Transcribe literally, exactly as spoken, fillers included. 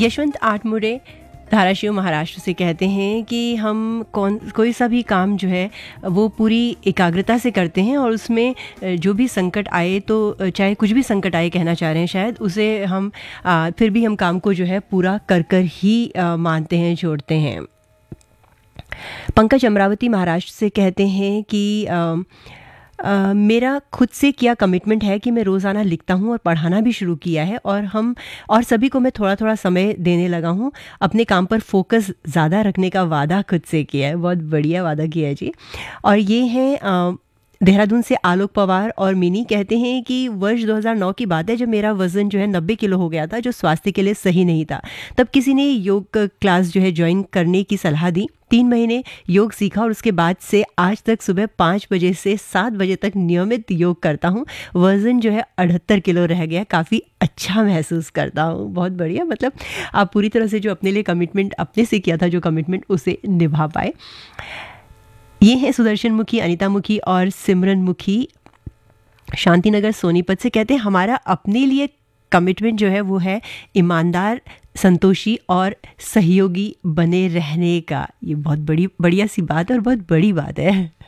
यशवंत आठमुरे धाराशिव महाराष्ट्र से कहते हैं कि हम कौन कोई सा भी काम जो है वो पूरी एकाग्रता से करते हैं और उसमें जो भी संकट आए, तो चाहे कुछ भी संकट आए कहना चाह रहे हैं शायद, उसे हम आ, फिर भी हम काम को जो है पूरा कर कर ही आ, मानते हैं, छोड़ते हैं। पंकज अमरावती महाराष्ट्र से कहते हैं कि आ, Uh, मेरा खुद से किया कमिटमेंट है कि मैं रोज़ाना लिखता हूँ और पढ़ाना भी शुरू किया है, और हम और सभी को मैं थोड़ा थोड़ा समय देने लगा हूँ। अपने काम पर फोकस ज़्यादा रखने का वादा खुद से किया है। बहुत बढ़िया वादा किया है जी। और ये है uh, देहरादून से आलोक पवार और मिनी कहते हैं कि वर्ष दो हज़ार नौ की बात है, जब मेरा वज़न जो है नब्बे किलो हो गया था, जो स्वास्थ्य के लिए सही नहीं था। तब किसी ने योग क्लास जो है ज्वाइन करने की सलाह दी। तीन महीने योग सीखा और उसके बाद से आज तक सुबह पाँच बजे से सात बजे तक नियमित योग करता हूँ। वज़न जो है अठहत्तर किलो रह गया, काफ़ी अच्छा महसूस करता हूँ। बहुत बढ़िया, मतलब आप पूरी तरह से जो अपने लिए कमिटमेंट अपने से किया था, जो कमिटमेंट, उसे निभा पाए। ये है सुदर्शन मुखी, अनिता मुखी और सिमरन मुखी शांतिनगर सोनीपत से। कहते हैं हमारा अपने लिए कमिटमेंट जो है वो है ईमानदार, संतोषी और सहयोगी बने रहने का। ये बहुत बड़ी बढ़िया सी बात है और बहुत बड़ी बात है।